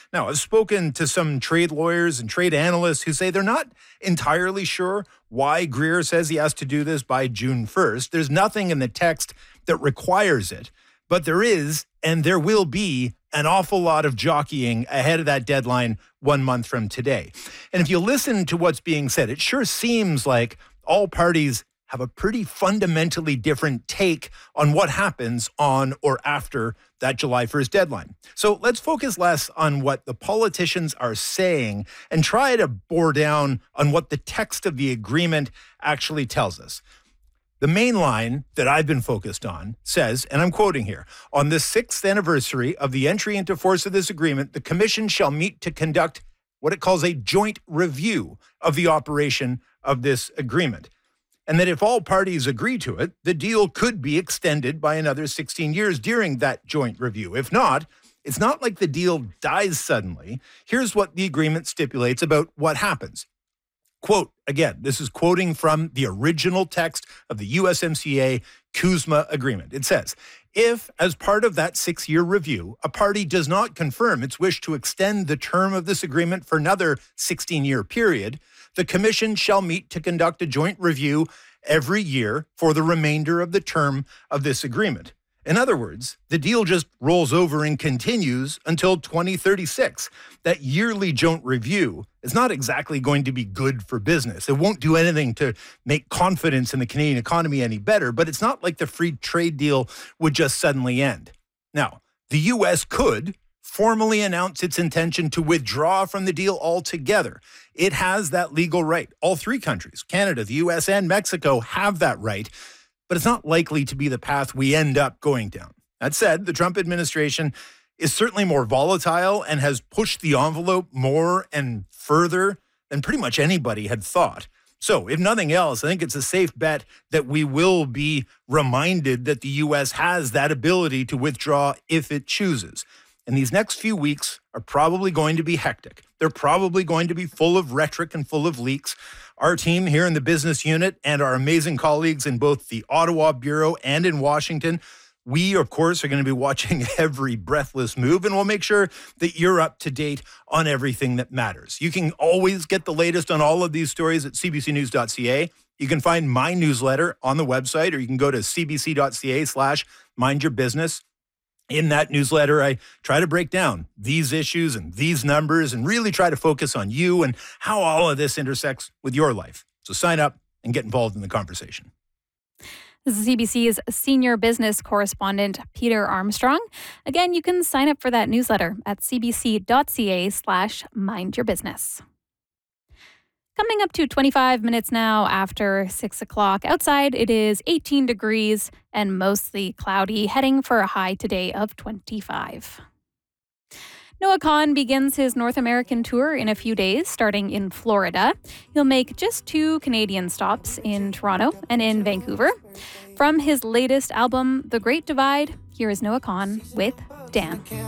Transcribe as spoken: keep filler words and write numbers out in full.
Now, I've spoken to some trade lawyers and trade analysts who say they're not entirely sure why Greer says he has to do this by June first. There's nothing in the text that requires it, but there is, and there will be, an awful lot of jockeying ahead of that deadline one month from today. And if you listen to what's being said, it sure seems like all parties have a pretty fundamentally different take on what happens on or after that July first deadline. So let's focus less on what the politicians are saying and try to bore down on what the text of the agreement actually tells us. The main line that I've been focused on says, and I'm quoting here, on the sixth anniversary of the entry into force of this agreement, the Commission shall meet to conduct what it calls a joint review of the operation of this agreement. And that if all parties agree to it, the deal could be extended by another sixteen years during that joint review. If not, it's not like the deal dies suddenly. Here's what the agreement stipulates about what happens. Quote, again, this is quoting from the original text of the U S M C A CUSMA agreement. It says, if, as part of that six-year review, a party does not confirm its wish to extend the term of this agreement for another sixteen-year period, the Commission shall meet to conduct a joint review every year for the remainder of the term of this agreement. In other words, the deal just rolls over and continues until twenty thirty-six. That yearly joint review is not exactly going to be good for business. It won't do anything to make confidence in the Canadian economy any better, but it's not like the free trade deal would just suddenly end. Now, the U S could formally announce its intention to withdraw from the deal altogether. It has that legal right. All three countries, Canada, the U S, and Mexico, have that right. But it's not likely to be the path we end up going down. That said, the Trump administration is certainly more volatile and has pushed the envelope more and further than pretty much anybody had thought. So, if nothing else, I think it's a safe bet that we will be reminded that the U S has that ability to withdraw if it chooses. And these next few weeks are probably going to be hectic. They're probably going to be full of rhetoric and full of leaks. Our team here in the business unit and our amazing colleagues in both the Ottawa Bureau and in Washington, we, of course, are going to be watching every breathless move, and we'll make sure that you're up to date on everything that matters. You can always get the latest on all of these stories at c b c news dot c a. You can find my newsletter on the website, or you can go to c b c dot c a slash mind your business. In that newsletter, I try to break down these issues and these numbers and really try to focus on you and how all of this intersects with your life. So sign up and get involved in the conversation. This is C B C's senior business correspondent, Peter Armstrong. Again, you can sign up for that newsletter at c b c dot c a slash mind your business. Coming up to twenty-five minutes now after six o'clock. Outside, it is eighteen degrees and mostly cloudy, heading for a high today of twenty-five. Noah Kahan begins his North American tour in a few days, starting in Florida. He'll make just two Canadian stops in Toronto and in Vancouver. From his latest album, The Great Divide, here is Noah Kahan with Dan.